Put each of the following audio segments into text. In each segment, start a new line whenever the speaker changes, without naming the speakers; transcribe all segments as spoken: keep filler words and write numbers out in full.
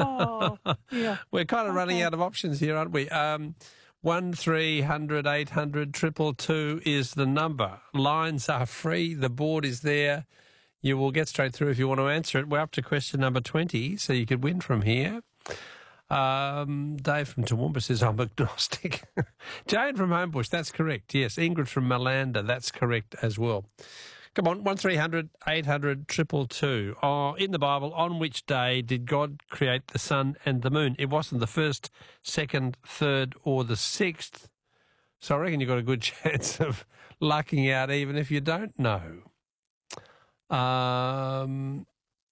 Oh, yeah.
We're kind of
Okay.
running out of options here, aren't we? Um, one three hundred eight hundred triple two is the number. Lines are free. The board is there. You will get straight through if you want to answer it. We're up to question number twenty, so you could win from here. Um, Dave from Toowoomba says I'm agnostic. Jane from Homebush, that's correct. Yes, Ingrid from Malanda, that's correct as well. Come on, one three hundred eight hundred triple two. Oh, in the Bible, on which day did God create the sun and the moon? It wasn't the first, second, third, or the sixth. So I reckon you've got a good chance of lucking out even if you don't know. Um,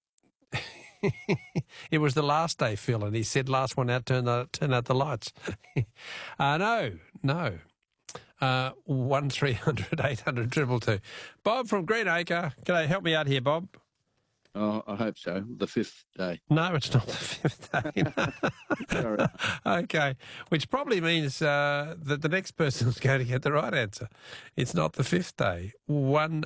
it was the last day, Phil, and he said, last one out, turn, the, turn out the lights. uh, no, no. Uh, one three hundred eight hundred triple two. Bob from Greenacre. Can I help me out here, Bob?
Oh, I hope so. The fifth day.
No, it's not the fifth day.
Sorry.
Okay, which probably means uh, that the next person is going to get the right answer. It's not the fifth day. One.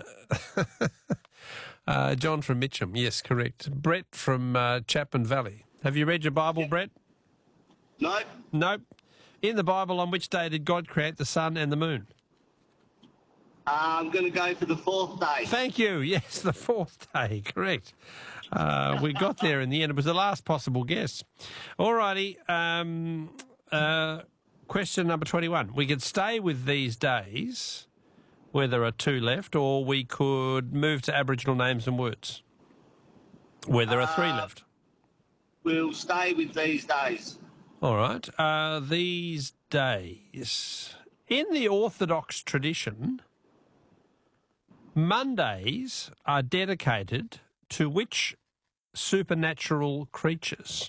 uh, John from Mitcham. Yes, correct. Brett from uh, Chapman Valley. Have you read your Bible, Brett?
No.
Nope. In the Bible, on which day did God create the sun and the moon?
Uh, I'm going to go for the fourth day.
Thank you. Yes, the fourth day. Correct. Uh, we got there in the end. It was the last possible guess. All righty. Um, uh, question number twenty-one. We could stay with these days, where there are two left, or we could move to Aboriginal names and words, where there are three
Uh,
left.
We'll stay with these days.
All right. Uh, these days. In the Orthodox tradition, Mondays are dedicated to which supernatural creatures?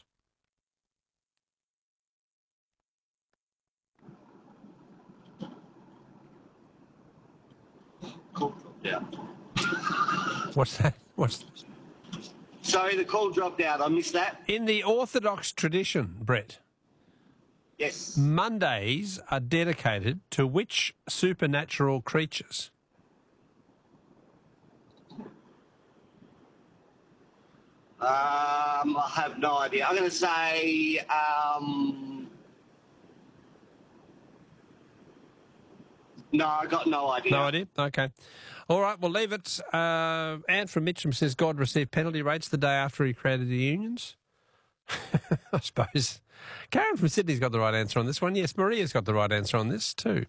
Call dropped out.
What's that? What's
Sorry, the call dropped out. I missed that.
in the Orthodox tradition, Brett?
Yes.
Mondays are dedicated to which supernatural creatures?
Um, I have no idea. I'm going to say... Um, no, I got no idea.
No idea? Okay. All right, we'll leave it. Uh, Anne from Mitcham says God received penalty rates the day after he created the unions. I suppose. Karen from Sydney's got the right answer on this one. Yes, Maria's got the right answer on this too.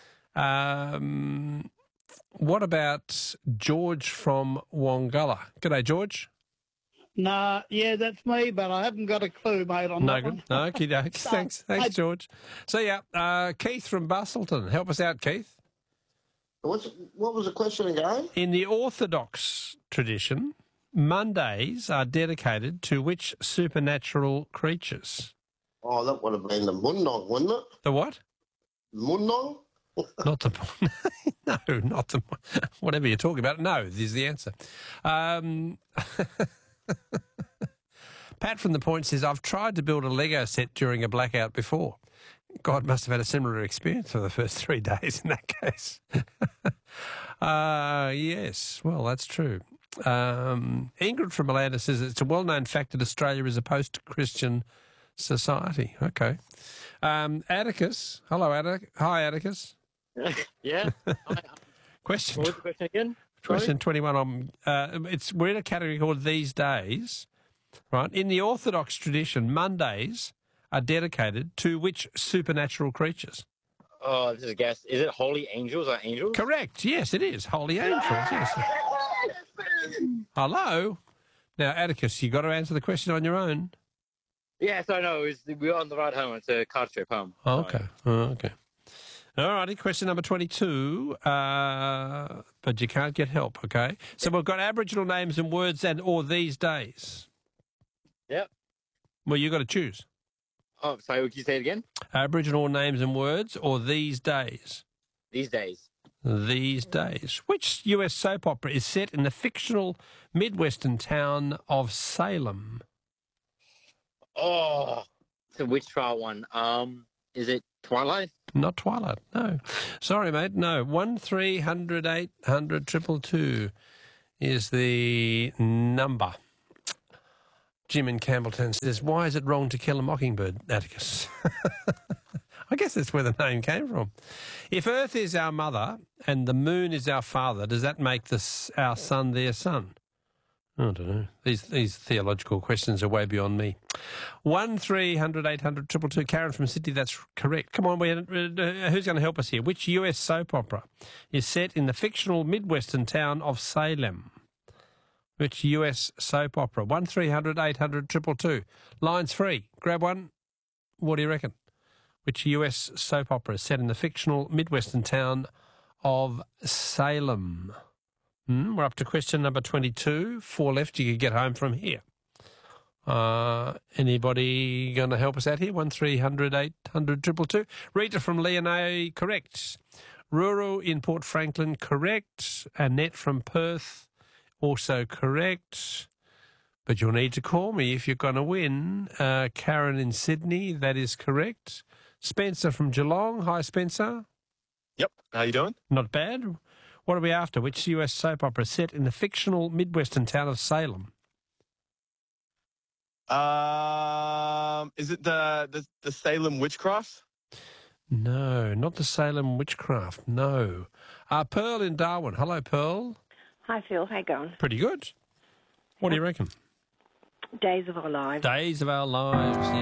Um, what about George from Wongalla? G'day, George.
Nah, yeah, that's me, but I haven't got a clue, mate, on
No
that
good.
one.
No, okay, no. Thanks, thanks,
I-
George. So yeah, uh, Keith from Bustleton. Help us out, Keith.
What's, what was the question again?
In the Orthodox tradition, Mondays are dedicated to which supernatural creatures?
Oh, that would have been the Mundong, wouldn't it?
The what?
Mundong?
Not the no, not the whatever you're talking about. No, is the answer. Um, Pat from the Point says, I've tried to build a Lego set during a blackout before. God must have had a similar experience for the first three days in that case. uh, yes, well, that's true. Um, Ingrid from Malanda says it's a well-known fact that Australia is a post-Christian society. Okay. Um, Atticus. Hello, Atticus. Hi, Atticus.
Yeah.
Question.
What was the question again?
Question twenty-one. On, uh, it's we're in a category called These Days, right? In the Orthodox tradition, Mondays are dedicated to which supernatural creatures?
Oh, this is a guess. Is it holy angels or angels?
Correct. Yes, it is. Holy angels. Yes. Hello. Now, Atticus, you got to answer the question on your own.
Yeah, so no, it's, we're on the ride home. It's a car trip home.
Oh, okay. Oh, okay. All righty. Question number twenty-two. Uh, but you can't get help, okay? So we've got Aboriginal names and words and or these days.
Yep.
Well, you got to choose.
Oh, sorry, would you say it again?
Aboriginal names and words or these days?
These days.
These days. Which U S soap opera is set in the fictional Midwestern town of Salem?
Oh, it's a witch trial one. Um, is it Twilight?
Not Twilight, no. Sorry, mate, no. One three hundred eight hundred triple two is the number. Jim in Campbelltown says, why is it wrong to kill a mockingbird, Atticus? I guess that's where the name came from. If Earth is our mother and the moon is our father, does that make this our sun their son? I don't know. These these theological questions are way beyond me. One three hundred eight hundred triple two. Karen from Sydney, that's correct. Come on, we, uh, who's going to help us here? Which U S soap opera is set in the fictional Midwestern town of Salem? Which U S soap opera? One three hundred eight hundred triple two. Line's free. Grab one. What do you reckon? Which U S soap opera is set in the fictional Midwestern town of Salem? Hmm, we're up to question number twenty-two. Four left. You could get home from here. Uh, anybody going to help us out here? One three hundred eight hundred triple two. Rita from Leonay, correct. Ruru in Port Franklin, correct. Annette from Perth, also correct. But you'll need to call me if you're going to win. Uh, Karen in Sydney, that is correct. Spencer from Geelong. Hi, Spencer.
Yep. How you doing?
Not bad. What are we after? Which U S soap opera is set in the fictional Midwestern town of Salem?
Um, is it the, the the Salem Witchcraft?
No, not the Salem Witchcraft. No. Uh, Pearl in Darwin. Hello, Pearl.
Hi, Phil. How you going?
Pretty good. What do you reckon?
Days of Our Lives.
Days of Our Lives.